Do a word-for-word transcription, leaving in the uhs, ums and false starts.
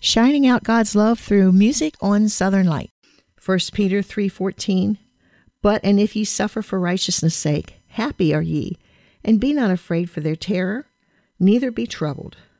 shining out God's love through music on Southern Light. First Peter three fourteen, But and if ye suffer for righteousness' sake, happy are ye, and be not afraid for their terror, neither be troubled.